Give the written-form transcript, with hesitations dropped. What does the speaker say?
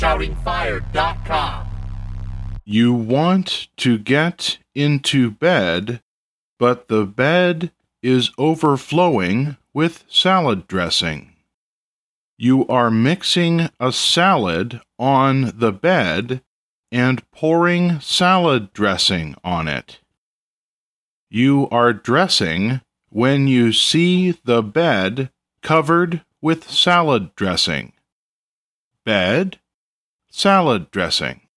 ShoutingFire.com. You want to get into bed, but the bed is overflowing with salad dressing. You are mixing a salad on the bed and pouring salad dressing on it. You are dressing when you see the bed covered with salad dressing. Bed, salad dressing.